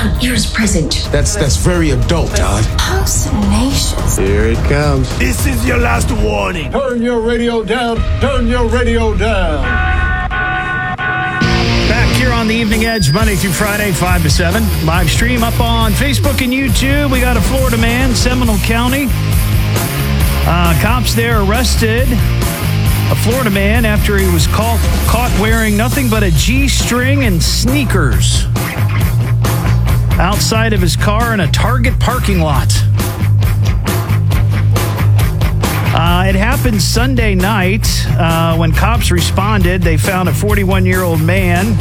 years present. That's very adult, Todd. How salacious. Here it comes. This is your last warning. Turn your radio down. Turn your radio down. Back here on the Evening Edge, Monday through Friday, 5 to 7. Live stream up on Facebook and YouTube. We got a Florida man, Seminole County. Cops there arrested a Florida man after he was caught wearing nothing but a G-string and sneakers outside of his car in a Target parking lot. It happened Sunday night. When cops responded, they found a 41-year-old man,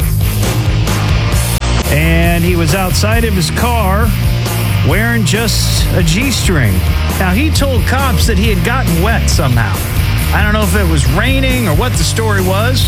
and he was outside of his car wearing just a G-string. Now, he told cops that he had gotten wet somehow. I don't know if it was raining or what the story was,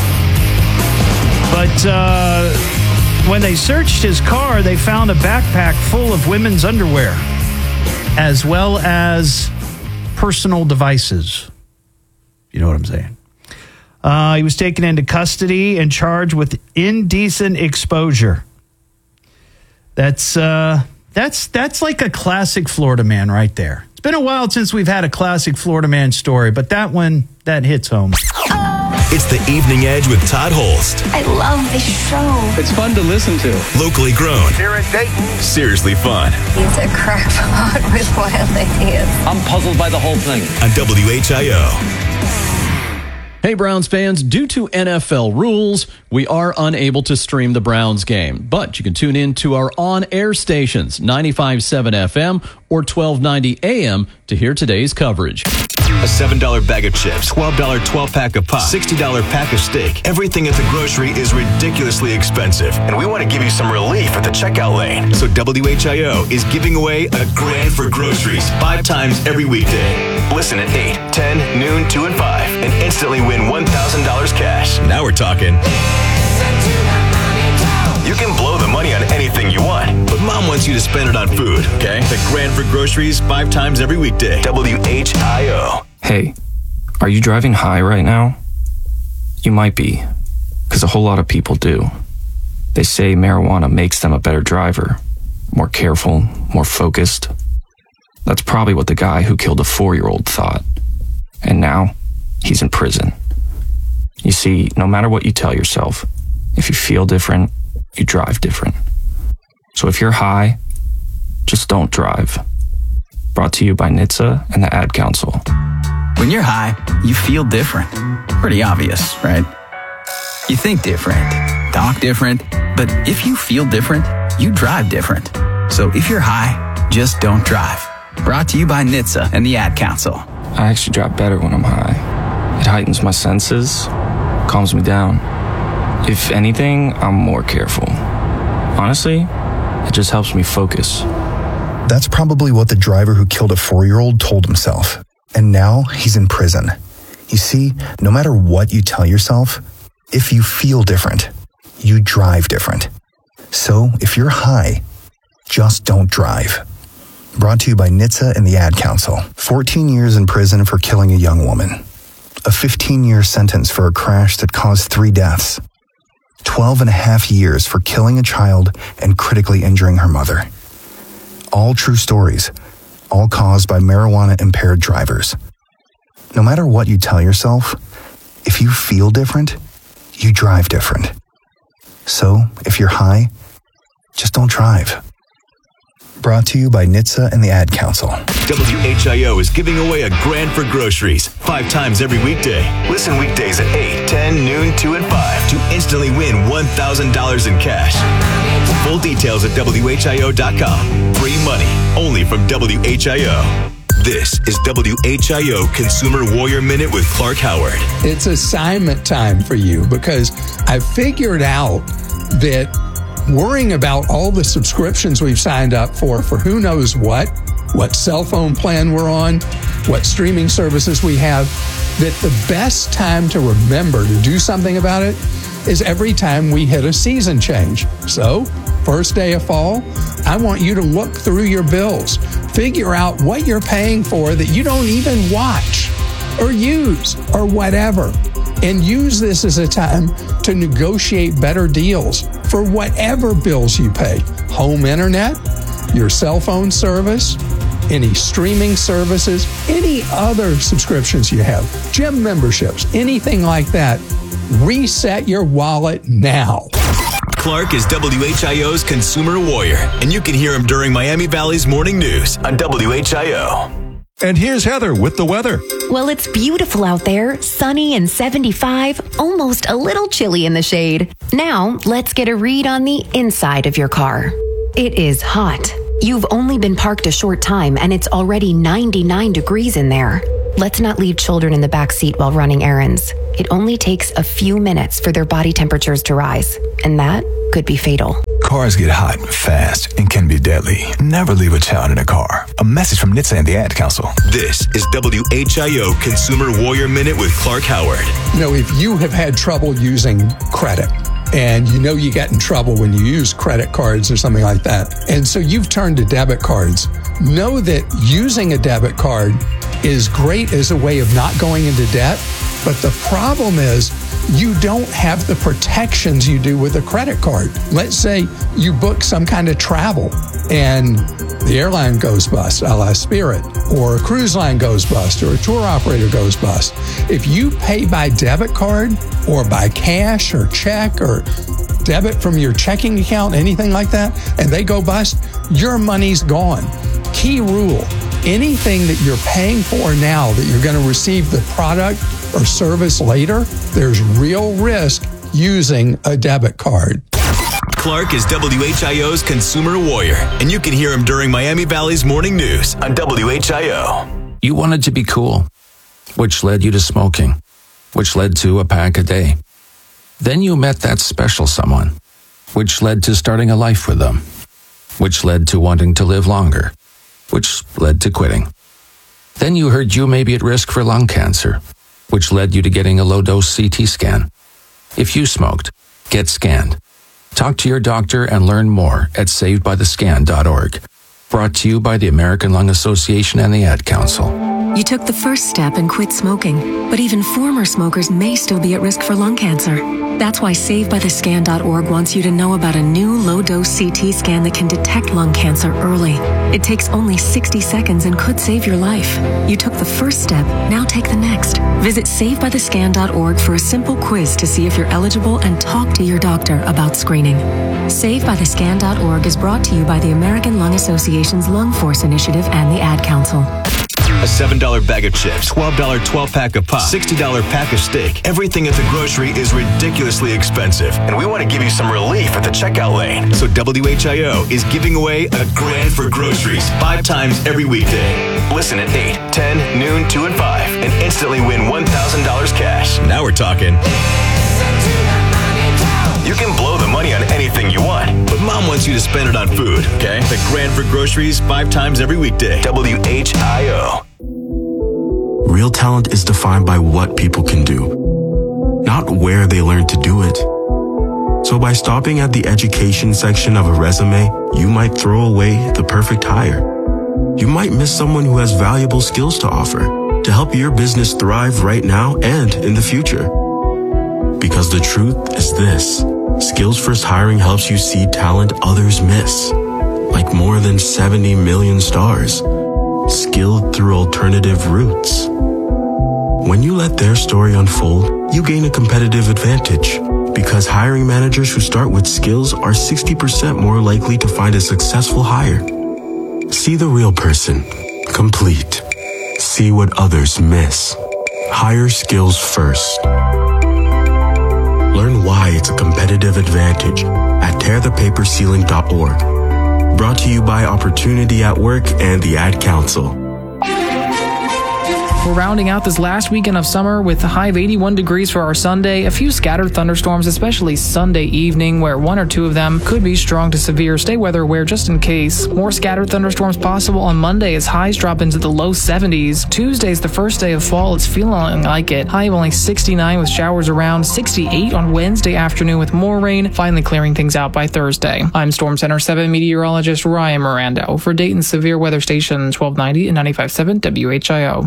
but when they searched his car, they found a backpack full of women's underwear, as well as personal devices. You know what I'm saying? He was taken into custody and charged with indecent exposure. That's like a classic Florida man right there. It's been a while since we've had a classic Florida man story, but that one, that hits home. It's the Evening Edge with Todd Holst. I love this show. It's fun to listen to. Locally grown. Here in Dayton. Seriously fun. He's a crackpot with wild ideas. I'm puzzled by the whole thing. On WHIO. Hey, Browns fans, due to NFL rules, we are unable to stream the Browns game, but you can tune in to our on-air stations, 95.7 FM or 1290 AM, to hear today's coverage. A $7 bag of chips, $12 12-pack of pop, $60 pack of steak. Everything at the grocery is ridiculously expensive, and we want to give you some relief at the checkout lane. So WHIO is giving away a grand for groceries 5 times every weekday. Listen at 8, 10, noon, 2, and 5, and instantly win $1,000 cash. Now we're talking. You can blow the money on anything you want, but Mom wants you to spend it on food, okay? The grand for groceries 5 times every weekday. WHIO. Hey, are you driving high right now? You might be, because a whole lot of people do. They say marijuana makes them a better driver, more careful, more focused. That's probably what the guy who killed a 4-year-old thought. And now, he's in prison. You see, no matter what you tell yourself, if you feel different, you drive different. So if you're high, just don't drive. Brought to you by NHTSA and the Ad Council. When you're high, you feel different. Pretty obvious, right? You think different, talk different, but if you feel different, you drive different. So if you're high, just don't drive. Brought to you by NHTSA and the Ad Council. I actually drive better when I'm high. It heightens my senses, calms me down. If anything, I'm more careful. Honestly, it just helps me focus. That's probably what the driver who killed a 4-year-old told himself. And now he's in prison. You see, no matter what you tell yourself, if you feel different, you drive different. So if you're high, just don't drive. Brought to you by NHTSA and the Ad Council. 14 years in prison for killing a young woman. A 15-year sentence for a crash that caused 3 deaths. 12 and a half years for killing a child and critically injuring her mother. All true stories, all caused by marijuana-impaired drivers. No matter what you tell yourself, if you feel different, you drive different. So, if you're high, just don't drive. Brought to you by NHTSA and the Ad Council. WHIO is giving away a grand for groceries 5 times every weekday. Listen weekdays at 8, 10, noon, 2, and 5 to instantly win $1,000 in cash. Full details at WHIO.com. Free money only from WHIO. This is WHIO Consumer Warrior Minute with Clark Howard. It's assignment time for you because I figured out that worrying about all the subscriptions we've signed up for who knows what cell phone plan we're on, what streaming services we have, that the best time to remember to do something about it is every time we hit a season change. So, first day of fall, I want you to look through your bills, figure out what you're paying for that you don't even watch or use or whatever, and use this as a time to negotiate better deals for whatever bills you pay. Home internet, your cell phone service, any streaming services, any other subscriptions you have, gym memberships, anything like that. Reset your wallet now. Clark is WHIO's consumer warrior, and you can hear him during Miami Valley's morning news on WHIO. And here's Heather with the weather. Well, it's beautiful out there, sunny and 75, almost a little chilly in the shade. Now, let's get a read on the inside of your car. It is hot. You've only been parked a short time and it's already 99 degrees in there. Let's not leave children in the back seat while running errands. It only takes a few minutes for their body temperatures to rise, and that could be fatal. Cars get hot fast and can be deadly. Never leave a child in a car. A message from NHTSA and the Ad Council. This is WHIO Consumer Warrior Minute with Clark Howard. You know, if you have had trouble using credit, and you know you get in trouble when you use credit cards or something like that, and so you've turned to debit cards, know that using a debit card is great as a way of not going into debt, but the problem is you don't have the protections you do with a credit card. Let's say you book some kind of travel and the airline goes bust, a la Spirit, or a cruise line goes bust, or a tour operator goes bust. If you pay by debit card or by cash or check or debit from your checking account, anything like that, and they go bust, your money's gone. Key rule, anything that you're paying for now that you're going to receive the product or service later, there's real risk using a debit card. Clark is WHIO's consumer warrior, and you can hear him during Miami Valley's morning news on WHIO. You wanted to be cool, which led you to smoking, which led to a pack a day. Then you met that special someone, which led to starting a life with them, which led to wanting to live longer, which led to quitting. Then you heard you may be at risk for lung cancer, which led you to getting a low-dose CT scan. If you smoked, get scanned. Talk to your doctor and learn more at savedbythescan.org. Brought to you by the American Lung Association and the Ad Council. You took the first step and quit smoking, but even former smokers may still be at risk for lung cancer. That's why SaveByTheScan.org wants you to know about a new low-dose CT scan that can detect lung cancer early. It takes only 60 seconds and could save your life. You took the first step, now take the next. Visit SaveByTheScan.org for a simple quiz to see if you're eligible and talk to your doctor about screening. SaveByTheScan.org is brought to you by the American Lung Association's Lung Force Initiative and the Ad Council. A $7 bag of chips, $12 12-pack of pop, $60 pack of steak. Everything at the grocery is ridiculously expensive, and we want to give you some relief at the checkout lane. So WHIO is giving away a grand for groceries 5 times every weekday. Listen at 8, 10, noon, 2, and 5, and instantly win $1,000 cash. Now we're talking. You can blow the money on anything you want, but Mom wants you to spend it on food, okay? The grand for groceries 5 times every weekday. WHIO. Real talent is defined by what people can do, not where they learn to do it. So by stopping at the education section of a resume, you might throw away the perfect hire. You might miss someone who has valuable skills to offer to help your business thrive right now and in the future. Because the truth is this, Skills First Hiring helps you see talent others miss, like more than 70 million stars, skilled through alternative routes. When you let their story unfold, you gain a competitive advantage because hiring managers who start with skills are 60% more likely to find a successful hire. See the real person, complete. See what others miss. Hire skills first. Learn why it's a competitive advantage at tearthepaperceiling.org. Brought to you by Opportunity at Work and the Ad Council. We're rounding out this last weekend of summer with a high of 81 degrees for our Sunday. A few scattered thunderstorms, especially Sunday evening, where 1 or 2 of them could be strong to severe. Stay weather aware just in case. More scattered thunderstorms possible on Monday as highs drop into the low 70s. Tuesday's the first day of fall. It's feeling like it. High of only 69 with showers around. 68 on Wednesday afternoon with more rain, finally clearing things out by Thursday. I'm Storm Center 7 meteorologist Ryan Mirando for Dayton's Severe Weather Station 1290 and 95.7 WHIO. You've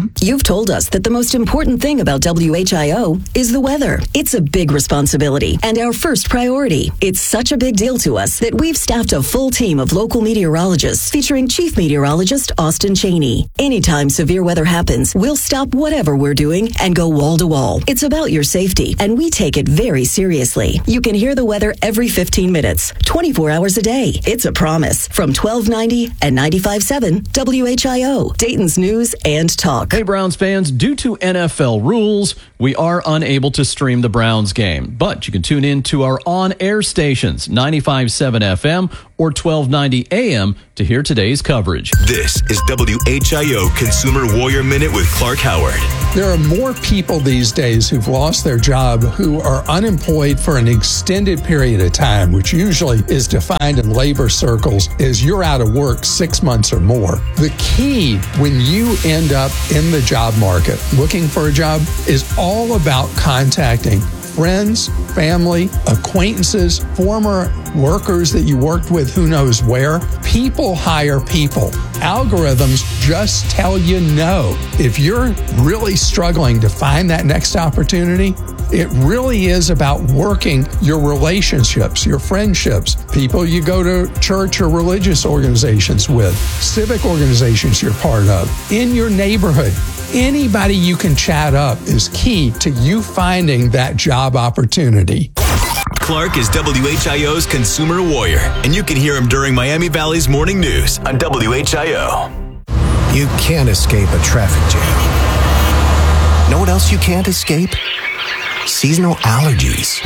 You've told us that the most important thing about WHIO is the weather. It's a big responsibility and our first priority. It's such a big deal to us that we've staffed a full team of local meteorologists featuring Chief Meteorologist Austin Cheney. Anytime severe weather happens, we'll stop whatever we're doing and go wall to wall. It's about your safety, and we take it very seriously. You can hear the weather every 15 minutes, 24 hours a day. It's a promise from 1290 and 95.7 WHIO, Dayton's News and Talk. Hey, Browns fans, due to NFL rules, we are unable to stream the Browns game, but you can tune in to our on-air stations, 95.7 FM or 1290 AM, to hear today's coverage. This is WHIO Consumer Warrior Minute with Clark Howard. There are more people these days who've lost their job who are unemployed for an extended period of time, which usually is defined in labor circles as you're out of work 6 months or more. The key when you end up in the job market looking for a job is all about contacting friends, family, acquaintances, former workers that you worked with who knows where. People hire people. Algorithms just tell you no. If you're really struggling to find that next opportunity, it really is about working your relationships, your friendships, people you go to church or religious organizations with, civic organizations you're part of, in your neighborhood. Anybody you can chat up is key to you finding that job opportunity. Clark is WHIO's Consumer Warrior, and you can hear him during Miami Valley's Morning News on WHIO. You can't escape a traffic jam. Know what else you can't escape? Seasonal allergies.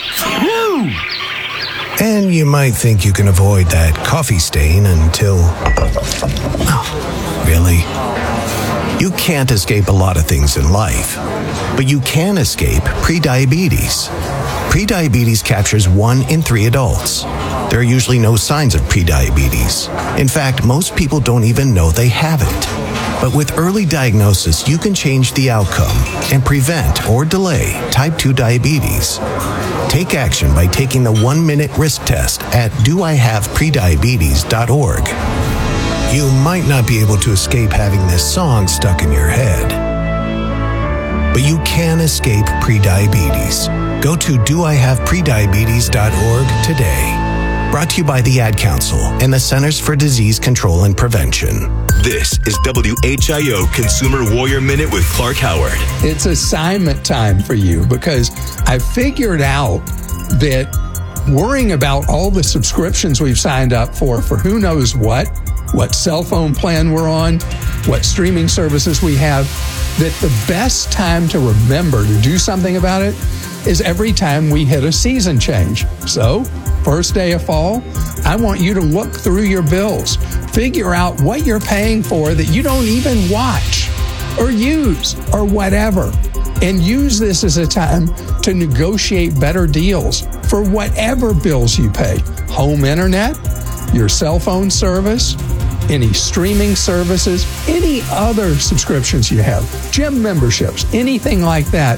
And you might think you can avoid that coffee stain until... Oh, really? You can't escape a lot of things in life, but you can escape prediabetes. Prediabetes captures 1 in 3 adults. There are usually no signs of prediabetes. In fact, most people don't even know they have it. But with early diagnosis, you can change the outcome and prevent or delay type 2 diabetes. Take action by taking the 1-minute risk test at doihaveprediabetes.org. You might not be able to escape having this song stuck in your head, but you can escape prediabetes. Go to doihaveprediabetes.org today. Brought to you by the Ad Council and the Centers for Disease Control and Prevention. This is WHIO Consumer Warrior Minute with Clark Howard. It's assignment time for you because I figured out that worrying about all the subscriptions we've signed up for who knows what cell phone plan we're on, what streaming services we have, that the best time to remember to do something about it is every time we hit a season change. So, first day of fall, I want you to look through your bills, figure out what you're paying for that you don't even watch or use or whatever, and use this as a time to negotiate better deals for whatever bills you pay. Home internet, your cell phone service, any streaming services, any other subscriptions you have, gym memberships, anything like that.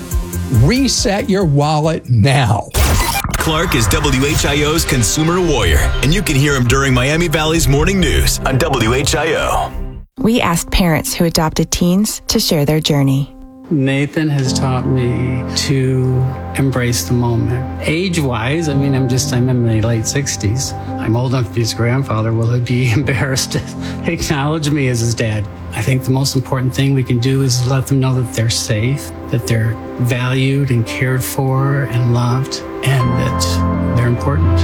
Reset your wallet now. Clark is WHIO's Consumer Warrior, and you can hear him during Miami Valley's Morning News on WHIO. We asked parents who adopted teens to share their journey. Nathan has taught me to embrace the moment. Age-wise, I'm in my late 60s. I'm old enough to be his grandfather. Will he be embarrassed to acknowledge me as his dad? I think the most important thing we can do is let them know that they're safe, that they're valued and cared for and loved, and that they're important.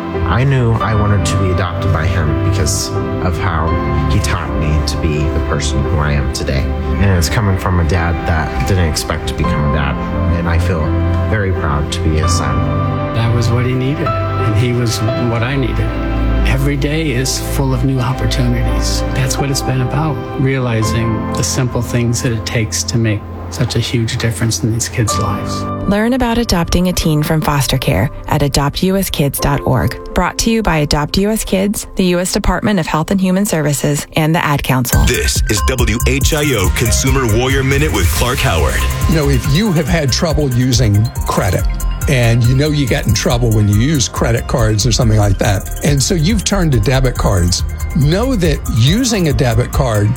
I knew I wanted to be adopted by him because of how he taught me to be the person who I am today. And it's coming from a dad that didn't expect to become a dad. And I feel very proud to be his son. That was what he needed, and he was what I needed. Every day is full of new opportunities. That's what it's been about, realizing the simple things that it takes to make such a huge difference in these kids' lives. Learn about adopting a teen from foster care at adoptuskids.org. Brought to you by Adopt US Kids, the U.S. Department of Health and Human Services, and the Ad Council. This is WHIO Consumer Warrior Minute with Clark Howard. You know, if you have had trouble using credit, and you know you get in trouble when you use credit cards or something like that, and so you've turned to debit cards, know that using a debit card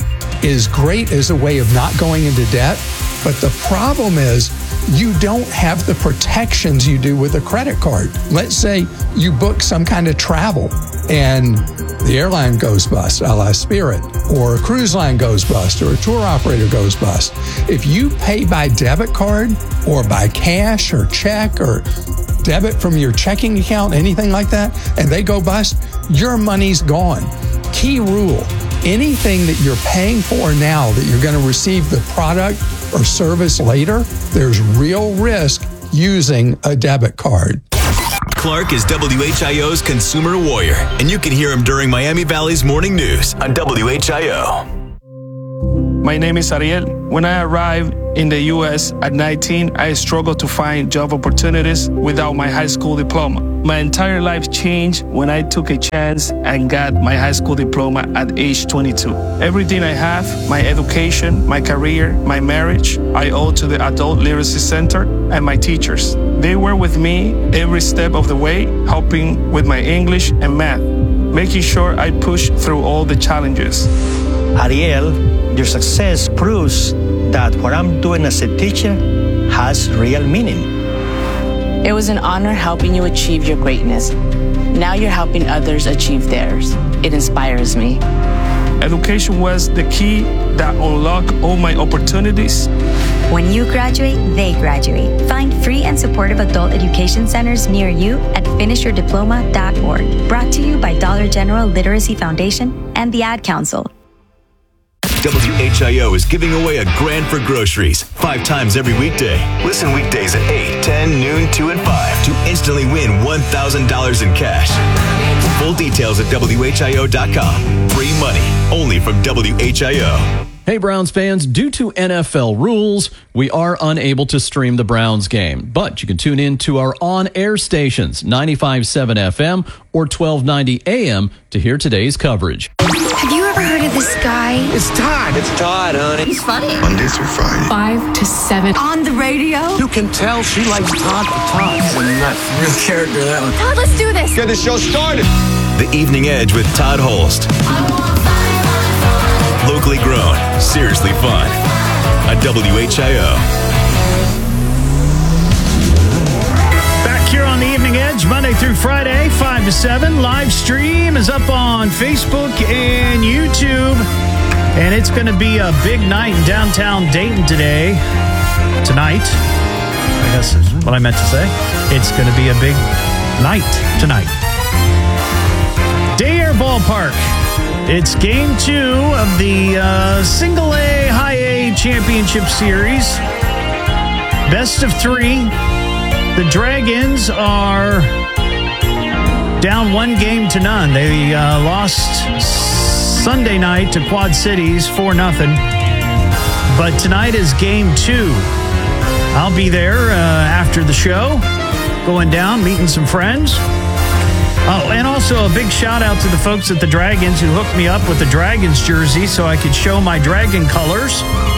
is great as a way of not going into debt, but the problem is you don't have the protections you do with a credit card. Let's say you book some kind of travel and the airline goes bust, a la Spirit, or a cruise line goes bust, or a tour operator goes bust. If you pay by debit card or by cash or check or debit from your checking account, anything like that, and they go bust, your money's gone. Key rule, anything that you're paying for now that you're going to receive the product or service later, there's real risk using a debit card. Clark is WHIO's consumer warrior, and you can hear him during Miami Valley's morning news on WHIO. My name is Ariel. When I arrived in the U.S. at 19, I struggled to find job opportunities without my high school diploma. My entire life changed when I took a chance and got my high school diploma at age 22. Everything I have, my education, my career, my marriage, I owe to the Adult Literacy Center and my teachers. They were with me every step of the way, helping with my English and math, making sure I pushed through all the challenges. Ariel, your success proves that what I'm doing as a teacher has real meaning. It was an honor helping you achieve your greatness. Now you're helping others achieve theirs. It inspires me. Education was the key that unlocked all my opportunities. When you graduate, they graduate. Find free and supportive adult education centers near you at finishyourdiploma.org. Brought to you by Dollar General Literacy Foundation and the Ad Council. WHIO is giving away a grand for groceries 5 times every weekday. Listen weekdays at 8, 10, noon, 2, and 5 to instantly win $1,000 in cash. Full details at WHIO.com. Free money only from WHIO. Hey, Browns fans, due to NFL rules, we are unable to stream the Browns game, but you can tune in to our on-air stations, 95.7 FM or 1290 AM, to hear today's coverage. Have you ever heard of this guy? It's Todd. It's Todd, honey. He's funny. Monday through Friday. 5 to 7. On the radio? You can tell she likes Todd for Todd. It's a not real character, that one. Todd, let's do this. Get the show started. The Evening Edge with Todd Holst. Locally grown, seriously fun. On WHIO. Back here on the Evening Edge, Monday through Friday, 5 to 7. Live stream is up on Facebook and YouTube. And it's going to be a big night in downtown Dayton today. Tonight, I guess is what I meant to say. It's going to be a big night tonight. Day Air Ballpark. It's game 2 of the Single A High A Championship Series. Best of 3. The Dragons are down 1 game to none. They lost Sunday night to Quad Cities 4-0. But tonight is game 2. I'll be there after the show, going down, meeting some friends. Oh, and also a big shout out to the folks at the Dragons who hooked me up with the Dragons jersey so I could show my Dragon colors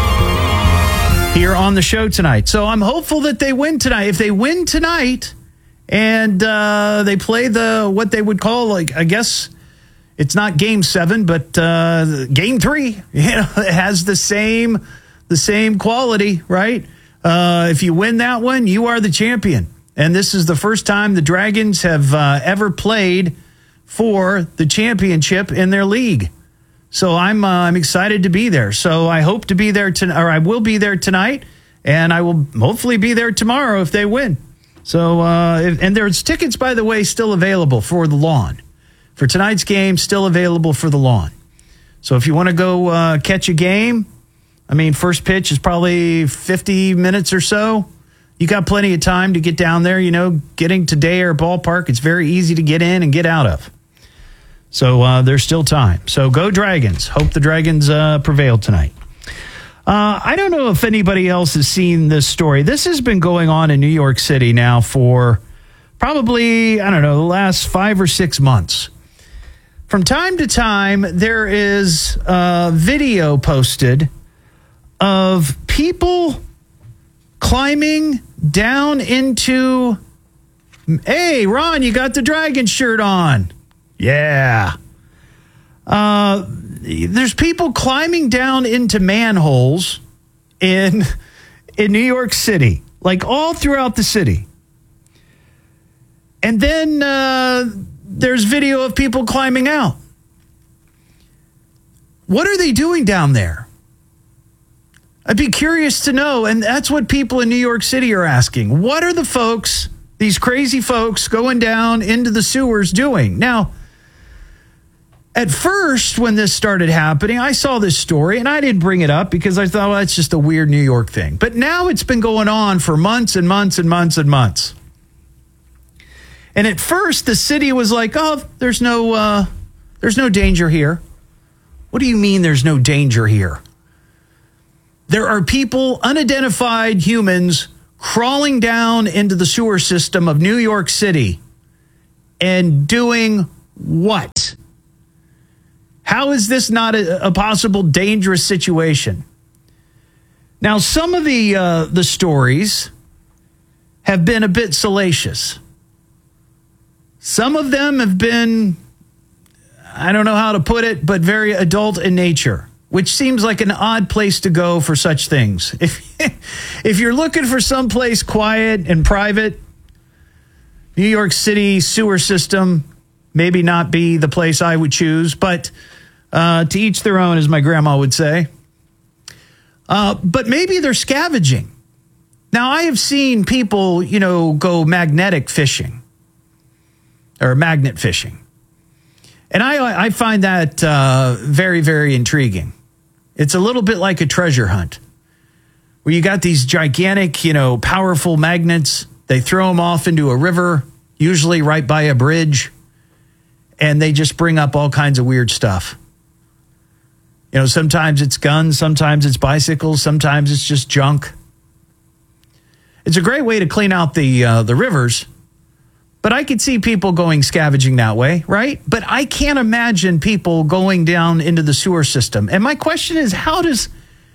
here on the show tonight. So I'm hopeful that they win tonight. If they win tonight and they play what they would call, like, I guess it's not game 7, but game 3. You know, it has the same quality, right? If you win that one, you are the champion. And this is the first time the Dragons have ever played for the championship in their league. So I'm excited to be there. So I hope to be there or I will be there tonight, and I will hopefully be there tomorrow if they win. So and there's tickets, by the way, still available for the lawn. For tonight's game, still available for the lawn. So if you want to go catch a game, I mean, first pitch is probably 50 minutes or so. You got plenty of time to get down there. You know, getting to Day Air Ballpark, it's very easy to get in and get out of. So there's still time. So go Dragons. Hope the Dragons prevail tonight. I don't know if anybody else has seen this story. This has been going on in New York City now for probably, I don't know, the last 5 or 6 months. From time to time, there is video posted of people climbing down into... Hey, Ron, you got the Dragon shirt on. Yeah. there's people climbing down into manholes in New York City, like all throughout the city. And then there's video of people climbing out. What are they doing down there? I'd be curious to know, and that's what people in New York City are asking. What are the folks, these crazy folks going down into the sewers doing? Now, at first, when this started happening, I saw this story, and I didn't bring it up because I thought, well, that's just a weird New York thing. But now it's been going on for months and months and months and months. And at first, the city was like, oh, there's no danger here. What do you mean there's no danger here? There are people, unidentified humans, crawling down into the sewer system of New York City and doing what? How is this not a possible dangerous situation? Now, some of the stories have been a bit salacious. Some of them have been, I don't know how to put it, but very adult in nature, which seems like an odd place to go for such things. If you're looking for someplace quiet and private, New York City sewer system maybe not be the place I would choose, but to each their own, as my grandma would say. But maybe they're scavenging. Now, I have seen people, go magnetic fishing or magnet fishing. And I find that very, very intriguing. It's a little bit like a treasure hunt where you got these gigantic, powerful magnets. They throw them off into a river, usually right by a bridge, and they just bring up all kinds of weird stuff. Sometimes it's guns, sometimes it's bicycles, sometimes it's just junk. It's a great way to clean out the rivers. But I could see people going scavenging that way, right? But I can't imagine people going down into the sewer system. And my question is, how does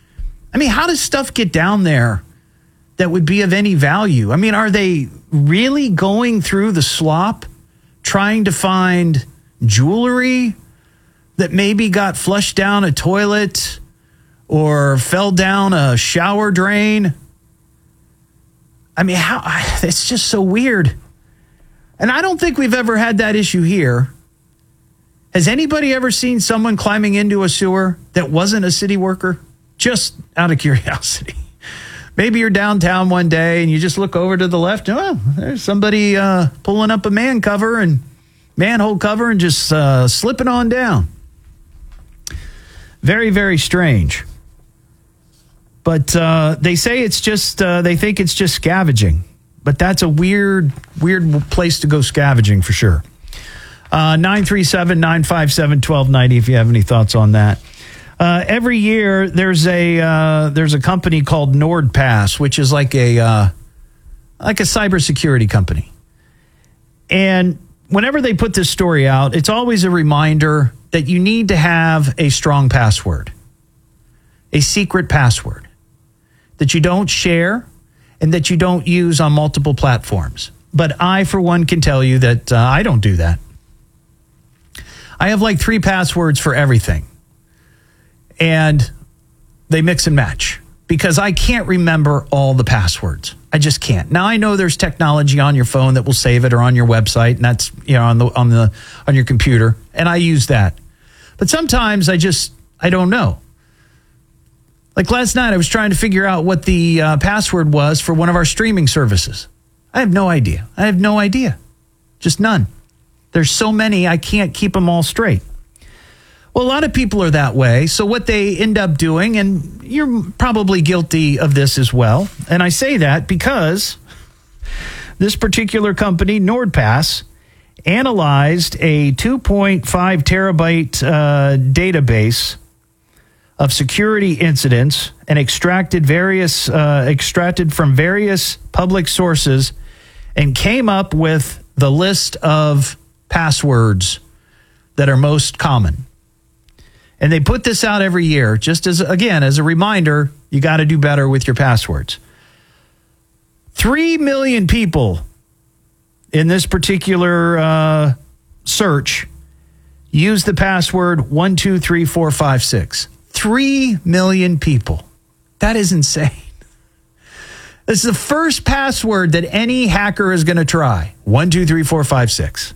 stuff get down there that would be of any value? I mean, are they really going through the slop trying to find jewelry that maybe got flushed down a toilet or fell down a shower drain? I mean, it's just so weird. And I don't think we've ever had that issue here. Has anybody ever seen someone climbing into a sewer that wasn't a city worker? Just out of curiosity. Maybe you're downtown one day and you just look over to the left and, well, there's somebody pulling up a manhole cover and just slipping on down. Very, very strange. But they say it's just, they think it's just scavenging. But that's a weird place to go scavenging for sure. 937-957-1290 if you have any thoughts on that. Every year there's a company called NordPass, which is like a cybersecurity company. And whenever they put this story out, it's always a reminder that you need to have a strong password, a secret password that you don't share and that you don't use on multiple platforms. But I, for one, can tell you that I don't do that. I have like 3 passwords for everything. And they mix and match because I can't remember all the passwords. I just can't. Now, I know there's technology on your phone that will save it or on your website, and that's on your computer, and I use that. But sometimes I don't know. Like last night, I was trying to figure out what the password was for one of our streaming services. I have no idea. Just none. There's so many, I can't keep them all straight. Well, a lot of people are that way. So what they end up doing, and you're probably guilty of this as well, and I say that because this particular company, NordPass, analyzed a 2.5 terabyte database of security incidents and extracted from various public sources and came up with the list of passwords that are most common. And they put this out every year, just as a reminder, you got to do better with your passwords. 3 million people in this particular search use the password 123456. 3 million people. That is insane. This is the first password that any hacker is going to try. 123456.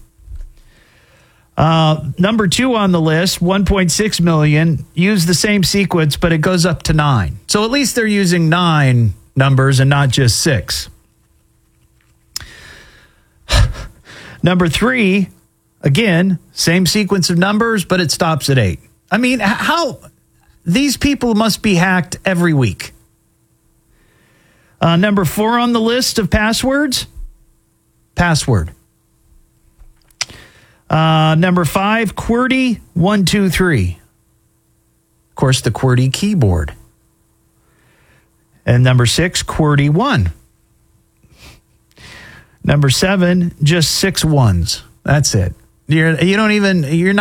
Number 2 on the list, 1.6 million, use the same sequence, but it goes up to 9. So at least they're using 9 numbers and not just 6. Number 3, again, same sequence of numbers, but it stops at 8. I mean, how these people must be hacked every week. Number 4 on the list of passwords, password. Number 5, QWERTY 123. Of course, the QWERTY keyboard. And number 6, QWERTY 1. Number 7, just 6 ones. That's it. You're not